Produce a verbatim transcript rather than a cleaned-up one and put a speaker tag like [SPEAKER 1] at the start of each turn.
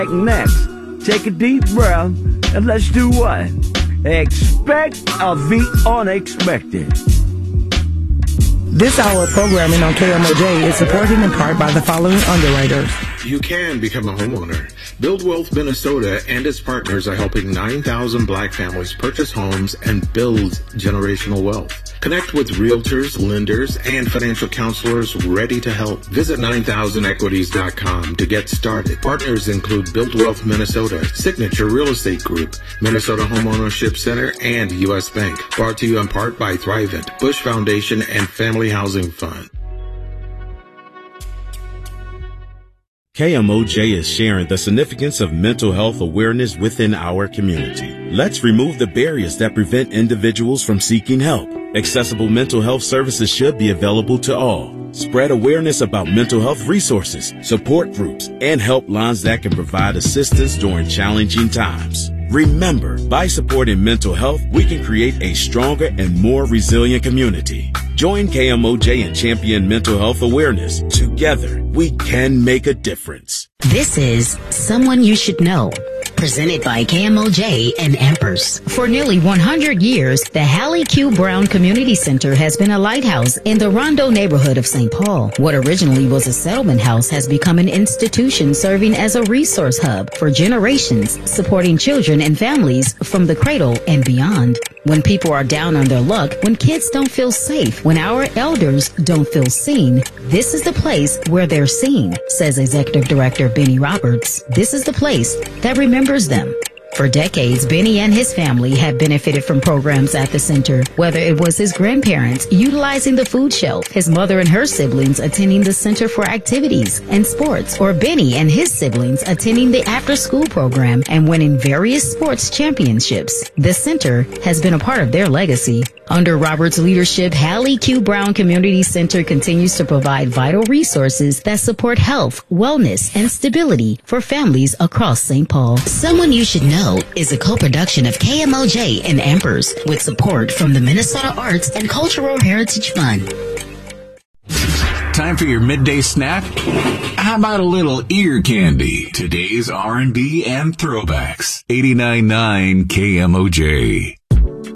[SPEAKER 1] Next, take a deep breath and let's do what? Expect of the unexpected.
[SPEAKER 2] This hour of programming on K M O J is supported in part by the following underwriters.
[SPEAKER 3] You can become a homeowner. Build Wealth Minnesota and its partners are helping nine thousand black families purchase homes and build generational wealth. Connect with realtors, lenders, and financial counselors ready to help. Visit nine thousand equities dot com to get started. Partners include Build Wealth Minnesota, Signature Real Estate Group, Minnesota Homeownership Center, and U S Bank. Brought to you in part by Thrivent, Bush Foundation, and Family Housing Fund.
[SPEAKER 4] K M O J is sharing the significance of mental health awareness within our community. Let's remove the barriers that prevent individuals from seeking help. Accessible mental health services should be available to all. Spread awareness about mental health resources, support groups, and helplines that can provide assistance during challenging times. Remember, by supporting mental health, we can create a stronger and more resilient community. Join K M O J and champion mental health awareness. Together, we can make a difference.
[SPEAKER 5] This is Someone You Should Know, presented by K M O J and Ampers. For nearly one hundred years, the Hallie Q. Brown Community Center has been a lighthouse in the Rondo neighborhood of Saint Paul. What originally was a settlement house has become an institution serving as a resource hub for generations, supporting children and families from the cradle and beyond. When people are down on their luck, when kids don't feel safe, when our elders don't feel seen, this is the place where they're seen, says Executive Director Benny Roberts. This is the place that remembers them. For decades, Benny and his family have benefited from programs at the center, whether it was his grandparents utilizing the food shelf, his mother and her siblings attending the center for activities and sports, or Benny and his siblings attending the after-school program and winning various sports championships. The center has been a part of their legacy. Under Robert's leadership, Hallie Q. Brown Community Center continues to provide vital resources that support health, wellness, and stability for families across Saint Paul. Someone You Should Know is a co-production of K M O J and Ampers with support from the Minnesota Arts and Cultural Heritage Fund.
[SPEAKER 6] Time for your midday snack? How about a little ear candy? Today's R and B and throwbacks. eighty-nine point nine K M O J.